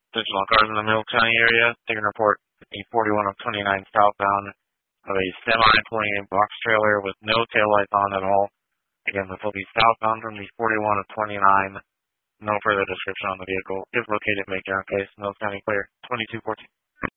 Additional cars in the Middle County area. Taking report E41 of 29 southbound of a semi pulling a box trailer with no taillights on at all. Again, this will be southbound from the 41 of 29. No further description on the vehicle. Is located, make your own case. Middle County clear. 2214.